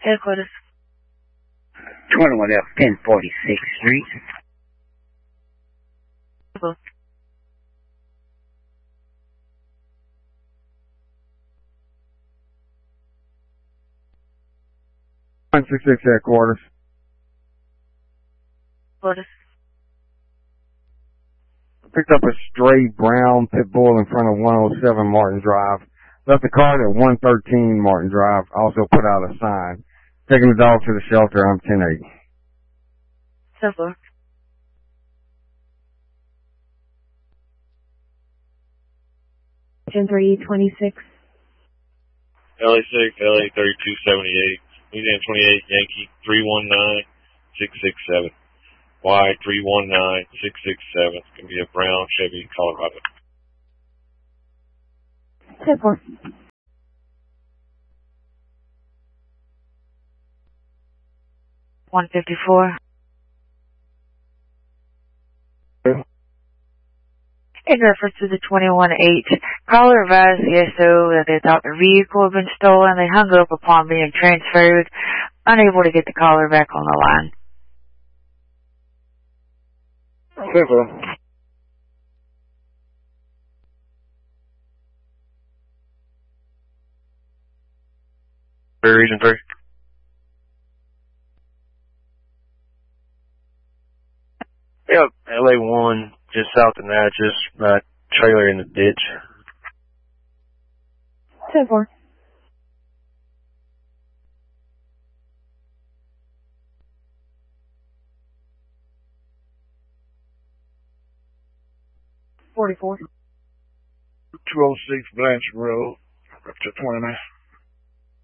Headquarters. 21F 1046th Street. Hello. Headquarters. Headquarters. Picked up a stray brown pit bull in front of 107 Martin Drive. Left the cart at 113 Martin Drive. Also put out a sign. Taking the dog to the shelter on 1080. 10-4. Gen 326. LA6, LA 3278, Louisiana 28, Yankee 319667. Y 319667. It's going to be a brown Chevy Colorado. 10-4. $154. In reference to the 21-8, caller advised the SO that they thought their vehicle had been stolen. They hung up upon being transferred, unable to get the caller back on the line. 10-4. Region 3. Yep, LA1, just south of Natchez, trailer in the ditch. 10-4. $44. 206 Blanchard Road, up to 29.